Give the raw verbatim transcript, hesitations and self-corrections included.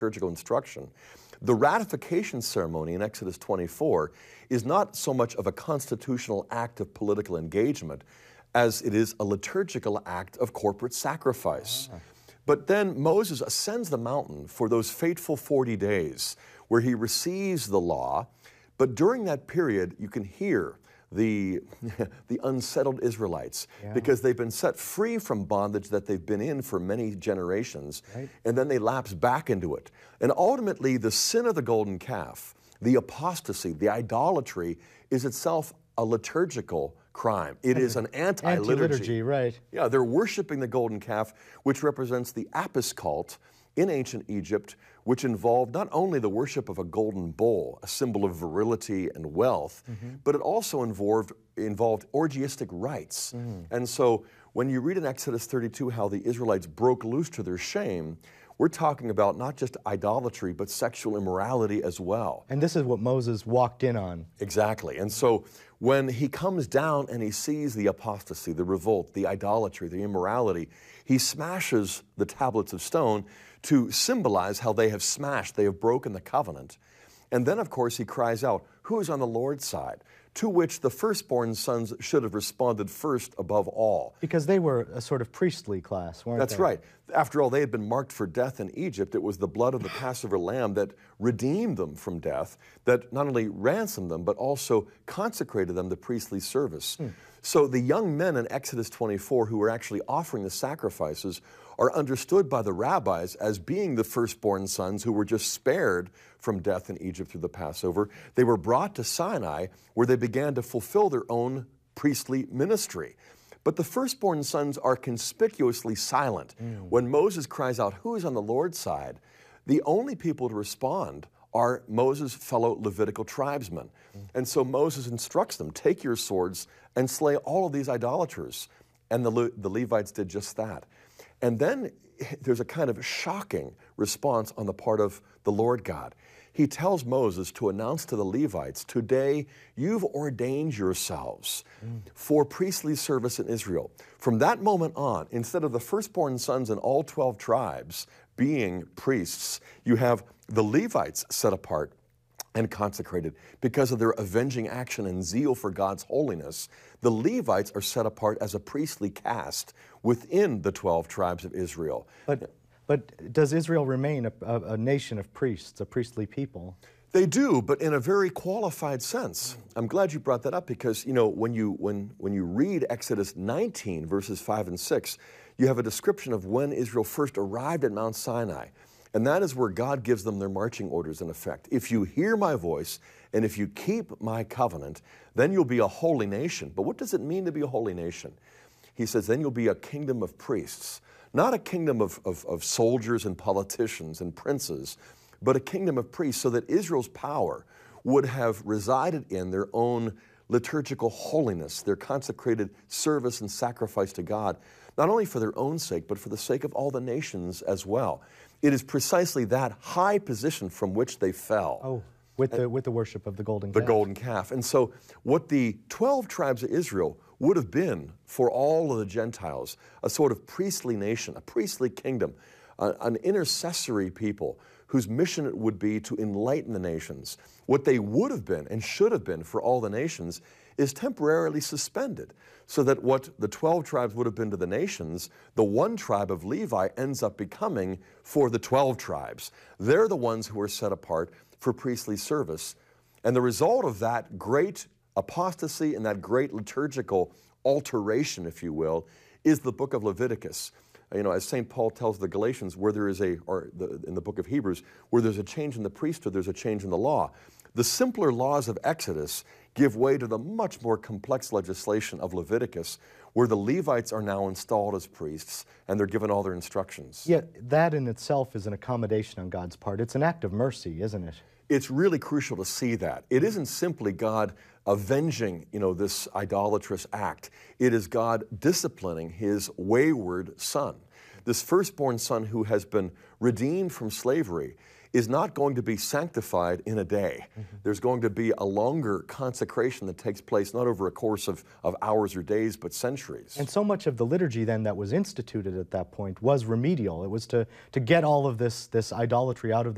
liturgical instruction. The ratification ceremony in Exodus twenty-four is not so much of a constitutional act of political engagement as it is a liturgical act of corporate sacrifice. Ah. But then Moses ascends the mountain for those fateful forty days where he receives the law, but during that period you can hear the, the unsettled Israelites, yeah. because they've been set free from bondage that they've been in for many generations, right. and then they lapse back into it. And ultimately, the sin of the golden calf, the apostasy, the idolatry, is itself a liturgical crime. It is an anti-liturgy. Anti-liturgy, right. Yeah, they're worshiping the golden calf, which represents the Apis cult in ancient Egypt, which involved not only the worship of a golden bull, a symbol of virility and wealth, mm-hmm. but it also involved, involved orgiastic rites. Mm. And so when you read in Exodus thirty-two how the Israelites broke loose to their shame, we're talking about not just idolatry, but sexual immorality as well. And this is what Moses walked in on. Exactly. And so when he comes down and he sees the apostasy, the revolt, the idolatry, the immorality, he smashes the tablets of stone to symbolize how they have smashed, they have broken the covenant. And then, of course, he cries out, "Who is on the Lord's side?" To which the firstborn sons should have responded first above all. Because they were a sort of priestly class, weren't That's they? right. After all, they had been marked for death in Egypt. It was the blood of the Passover lamb that redeemed them from death, that not only ransomed them, but also consecrated them to priestly service. Hmm. So the young men in Exodus twenty-four who were actually offering the sacrifices are understood by the rabbis as being the firstborn sons who were just spared from death in Egypt through the Passover. They were brought to Sinai where they began to fulfill their own priestly ministry. But the firstborn sons are conspicuously silent. Mm. When Moses cries out, "Who is on the Lord's side?" the only people to respond are Moses' fellow Levitical tribesmen. Mm. And so Moses instructs them, "Take your swords and slay all of these idolaters." And the, Le the Levites did just that. And then there's a kind of shocking response on the part of the Lord God. He tells Moses to announce to the Levites, "Today you've ordained yourselves mm. for priestly service in Israel." From that moment on, instead of the firstborn sons in all twelve tribes being priests, you have the Levites set apart and consecrated because of their avenging action and zeal for God's holiness. The Levites are set apart as a priestly caste within the twelve tribes of Israel. But, but does Israel remain a, a, a nation of priests, a priestly people? They do, but in a very qualified sense. I'm glad you brought that up because, you know, when you, when, when you read Exodus nineteen, verses five and six, you have a description of when Israel first arrived at Mount Sinai. And that is where God gives them their marching orders in effect. "If you hear my voice and if you keep my covenant, then you'll be a holy nation." But what does it mean to be a holy nation? He says, then you'll be a kingdom of priests. Not a kingdom of, of, of soldiers and politicians and princes, but a kingdom of priests so that Israel's power would have resided in their own liturgical holiness, their consecrated service and sacrifice to God, not only for their own sake, but for the sake of all the nations as well. It is precisely that high position from which they fell. Oh, with the, with the worship of the golden calf. The golden calf. And so what the twelve tribes of Israel would have been for all of the Gentiles, a sort of priestly nation, a priestly kingdom, uh, an intercessory people whose mission it would be to enlighten the nations. What they would have been and should have been for all the nations is temporarily suspended, so that what the twelve tribes would have been to the nations, the one tribe of Levi ends up becoming for the twelve tribes. They're the ones who are set apart for priestly service. And the result of that great apostasy and that great liturgical alteration, if you will, is the book of Leviticus. You know, as Saint Paul tells the Galatians, where there is a, or the, in the book of Hebrews, where there's a change in the priesthood, there's a change in the law. The simpler laws of Exodus give way to the much more complex legislation of Leviticus, where the Levites are now installed as priests and they're given all their instructions. Yet that in itself is an accommodation on God's part. It's an act of mercy, isn't it? It's really crucial to see that. It isn't simply God avenging, you know, this idolatrous act. It is God disciplining his wayward son. This firstborn son who has been redeemed from slavery is not going to be sanctified in a day. Mm-hmm. There's going to be a longer consecration that takes place not over a course of, of hours or days, but centuries. And so much of the liturgy then that was instituted at that point was remedial. It was to, to get all of this, this idolatry out of the